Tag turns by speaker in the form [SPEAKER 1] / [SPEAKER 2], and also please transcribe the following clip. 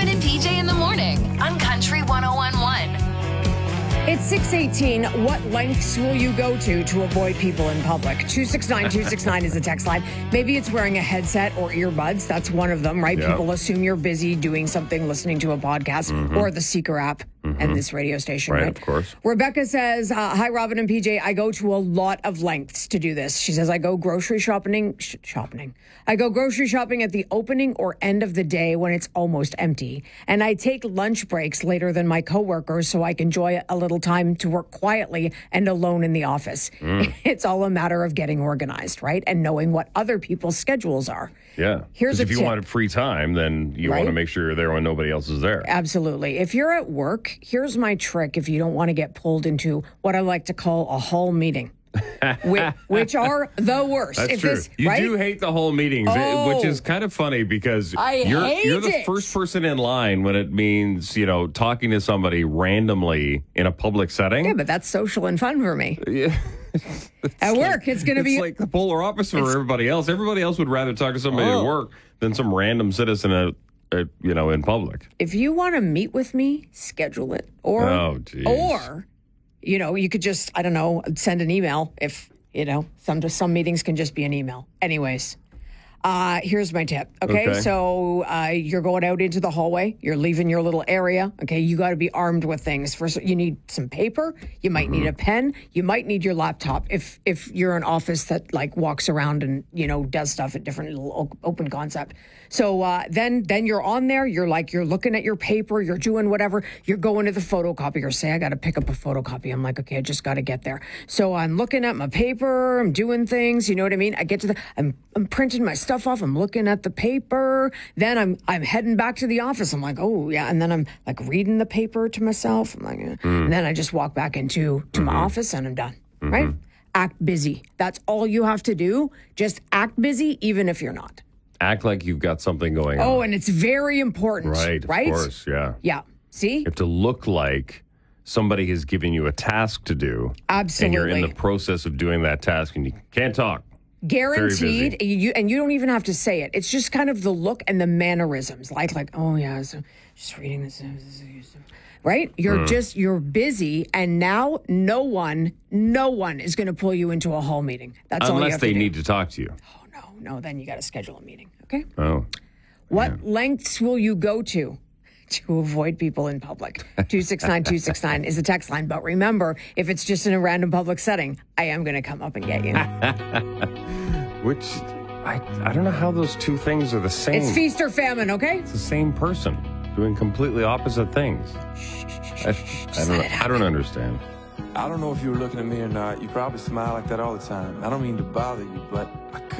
[SPEAKER 1] Robin and PJ in the morning on Country 101.1.
[SPEAKER 2] It's 6:18. What lengths will you go to avoid people in public? 269-269 is the text line. Maybe it's wearing a headset or earbuds. That's one of them, right?
[SPEAKER 3] Yep.
[SPEAKER 2] People assume you're busy doing something, listening to a podcast or the Seeker app and this radio station,
[SPEAKER 3] Right, of course.
[SPEAKER 2] Rebecca says, hi, Robin and PJ. I go to a lot of lengths to do this. She says, I go grocery shopping. I go grocery shopping at the opening or end of the day when it's almost empty. And I take lunch breaks later than my coworkers so I can enjoy a little time to work quietly and alone in the office. It's all a matter of getting organized, right? And knowing what other people's schedules are.
[SPEAKER 3] Yeah.
[SPEAKER 2] Here's a
[SPEAKER 3] if you
[SPEAKER 2] tip.
[SPEAKER 3] wanted free time, then you want to
[SPEAKER 2] Right?
[SPEAKER 3] make sure you're there when nobody else is there.
[SPEAKER 2] Absolutely. If you're at work, here's my trick if you don't want to get pulled into what I like to call a hall meeting, which are the worst.
[SPEAKER 3] That's
[SPEAKER 2] If
[SPEAKER 3] true.
[SPEAKER 2] this-
[SPEAKER 3] You
[SPEAKER 2] right?
[SPEAKER 3] do hate the whole meetings,
[SPEAKER 2] Oh.
[SPEAKER 3] which is kind of funny because
[SPEAKER 2] I
[SPEAKER 3] you're
[SPEAKER 2] hate
[SPEAKER 3] the
[SPEAKER 2] it.
[SPEAKER 3] first person in line when it means, talking to somebody randomly in a public setting.
[SPEAKER 2] Yeah, but that's social and fun for me.
[SPEAKER 3] Yeah.
[SPEAKER 2] At work, it's going to be...
[SPEAKER 3] It's like the polar opposite for everybody else. Everybody else would rather talk to somebody at work than some random citizen in public.
[SPEAKER 2] If you want to meet with me, schedule it. Or, you could just, I don't know, send an email if, some meetings can just be an email. Anyways, here's my tip. Okay. So you're going out into the hallway. You're leaving your little area. Okay. You got to be armed with things. First, you need some paper. You might need a pen. You might need your laptop if you're an office that walks around and, does stuff at different little open concept. So then you're on there. You're looking at your paper. You're doing whatever. You're going to the photocopier. Say, I got to pick up a photocopy. I'm like, okay, I just got to get there. So I'm looking at my paper. I'm doing things. You know what I mean? I get to I'm printing my stuff off. I'm looking at the paper. Then I'm heading back to the office. I'm like, oh yeah. And then I'm reading the paper to myself. I'm like, and then I just walk back into my office and I'm done. Right? Act busy. That's all you have to do. Just act busy, even if you're not.
[SPEAKER 3] Act like you've got something going on.
[SPEAKER 2] Oh, and it's very important.
[SPEAKER 3] Right? Of course, yeah.
[SPEAKER 2] Yeah. See?
[SPEAKER 3] You have to look like somebody has given you a task to do.
[SPEAKER 2] Absolutely.
[SPEAKER 3] And you're in the process of doing that task and you can't talk.
[SPEAKER 2] Guaranteed. You don't even have to say it. It's just kind of the look and the mannerisms. Oh yeah, so just reading this. Right? You're busy, and now no one is going to pull you into a hall meeting. That's all you
[SPEAKER 3] Unless
[SPEAKER 2] have
[SPEAKER 3] they
[SPEAKER 2] to do.
[SPEAKER 3] need to talk to you.
[SPEAKER 2] Oh, no, then you got to schedule a meeting. Okay?
[SPEAKER 3] Oh.
[SPEAKER 2] What lengths will you go to avoid people in public? 269-269 is the text line. But remember, if it's just in a random public setting, I am going to come up and get you.
[SPEAKER 3] Which, I don't know how those two things are the same.
[SPEAKER 2] It's feast or famine, okay?
[SPEAKER 3] It's the same person doing completely opposite things. I don't understand.
[SPEAKER 4] I don't know if you were looking at me or not. You probably smile like that all the time. I don't mean to bother you, but I